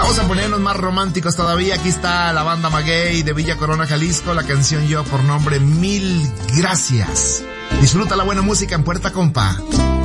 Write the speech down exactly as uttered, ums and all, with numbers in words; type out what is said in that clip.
Vamos a ponernos más románticos todavía. Aquí está la banda Maguey de Villa Corona, Jalisco. La canción lleva por nombre Mil Gracias. Disfruta la buena música en Puerta Compa.